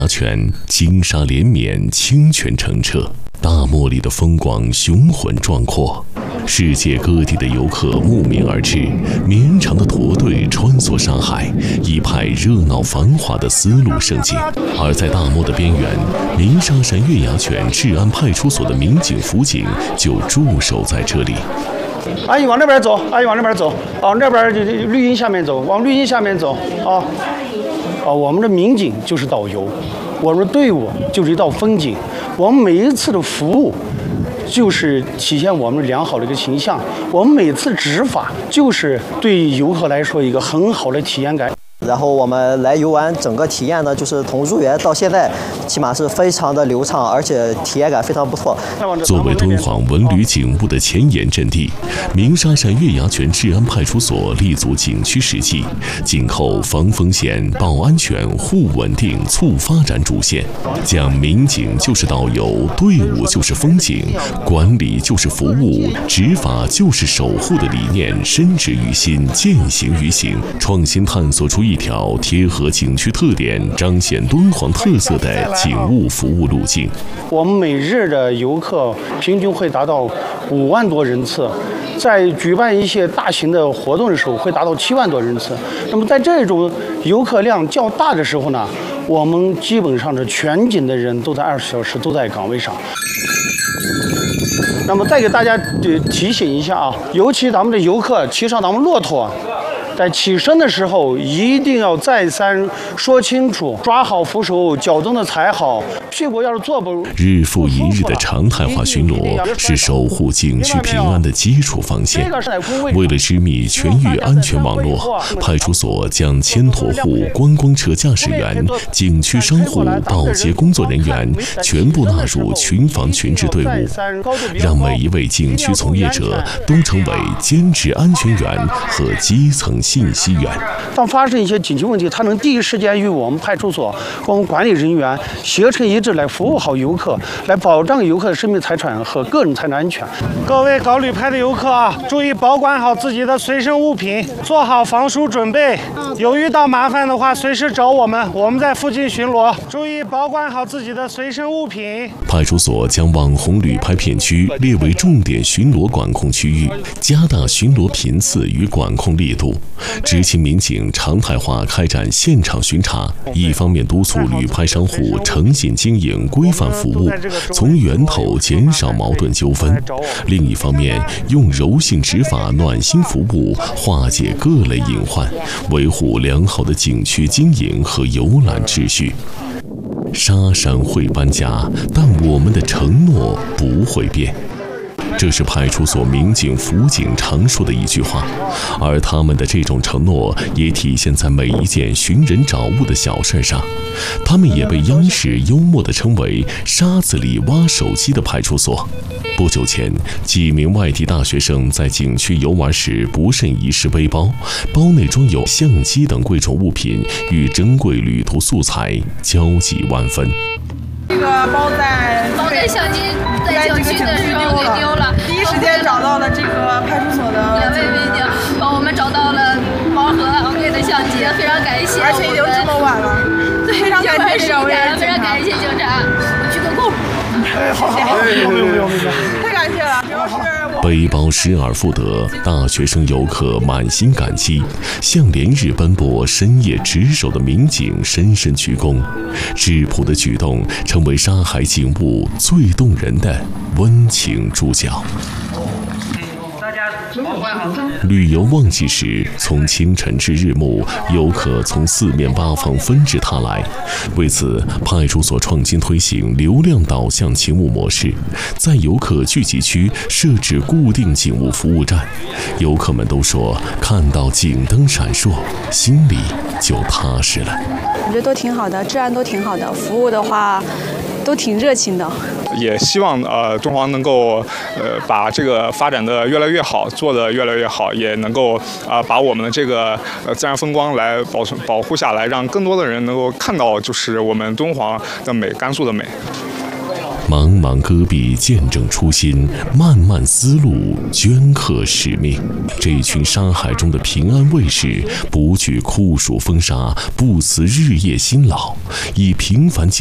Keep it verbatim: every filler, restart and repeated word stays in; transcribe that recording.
泉金沙连绵，清泉澄澈，大漠里的风光雄浑壮阔。世界各地的游客慕名而至，绵长的驼队穿梭沙海，一派热闹繁华的丝路胜景。而在大漠的边缘，鸣沙山月牙泉治安派出所的民警辅警就驻守在这里。 阿姨往那边走，阿姨往那边走，往那边就绿荫下面走，往绿荫下面走啊！啊，我们的民警就是导游，我们的队伍就是一道风景，我们每一次的服务就是体现我们良好的一个形象，我们每次执法就是对游客来说一个很好的体验感。 然后我们来游玩，整个体验呢，就是从入园到现在，起码是非常的流畅，而且体验感非常不错。 作为敦煌文旅警务的前沿阵地，鸣沙山月牙泉治安派出所立足景区实际，紧扣防风险、保安全、护稳定、促发展主线，将民警就是导游，队伍就是风景，管理就是服务，执法就是守护的理念深植于心，践行于行，创新探索出一条贴合景区特点、彰显敦煌特色的警务服务路径。 我们每日的游客平均会达到五万多人次，在举办一些大型的活动的时候会达到七万多人次。那么在这种游客量较大的时候呢，我们基本上是全景的人都在二十四小时都在岗位上。那么再给大家提醒一下啊，尤其咱们的游客骑上咱们骆驼，在起身的时候一定要再三说清楚，抓好扶手，脚蹬的踩好，屁股要是坐不。 日复一日的常态化巡逻是守护景区平安的基础防线。为了织密全域安全网络，派出所将牵驮户、观光车驾驶员、景区商户、保洁工作人员全部纳入群防群治队伍，让每一位景区从业者都成为兼职安全员和基层信息源。 当发生一些紧急问题，他能第一时间与我们派出所、我们管理人员协成一致，来服务好游客，来保障游客的生命财产和个人财产安全。各位搞旅拍的游客啊，注意保管好自己的随身物品，做好防疏准备。有遇到麻烦的话，随时找我们，我们在附近巡逻。注意保管好自己的随身物品。 派出所将网红旅拍片区列为重点巡逻管控区域，加大巡逻频次与管控力度。执勤民警常态化开展现场巡查，一方面督促旅拍商户诚信经营、规范服务，从源头减少矛盾纠纷；另一方面，用柔性执法、暖心服务化解各类隐患，维护良好的景区经营和游览秩序。沙山会搬家，但我们的承诺不会变。这是派出所民警、辅警常说的一句话，而他们的这种承诺也体现在每一件寻人找物的小事上。他们也被央视幽默地称为“沙子里挖手机”的派出所。不久前，几名外地大学生在景区游玩时不慎遗失背包，包内装有相机等贵重物品，与珍贵旅途素材交集万分。 这个包在包在相机在景区的时候给丢了， 第一时间找到了这个派出所的两位民警，帮我们找到了包和昂贵的相机，非常感谢。 而且已经这么晚了，非常感谢两位， 非常感谢警察，我鞠个躬。 哎，好好好，没有没有没有没有， 太感谢了，主要是。 背包失而复得，大学生游客满心感激，向连日奔波、深夜值守的民警深深鞠躬。质朴的举动成为沙海景物最动人的温情注脚。旅游旺季时，从清晨至日暮，游客从四面八方纷至沓来。为此，派出所创新推行流量导向勤务模式，在游客聚集区设置固定警务服务站。游客们都说，看到警灯闪烁，心里就踏实了。 我觉得都挺好的，治安都挺好的，服务的话都挺热情的。 也希望呃敦煌能够呃把这个发展的越来越好，做得越来越好，也能够啊、呃、把我们的这个呃自然风光来保存保护下来，让更多的人能够看到就是我们敦煌的美，甘肃的美。 茫茫戈壁见证初心，漫漫丝路镌刻使命。这群沙海中的平安卫士，不惧酷暑风沙，不辞日夜辛劳，以平凡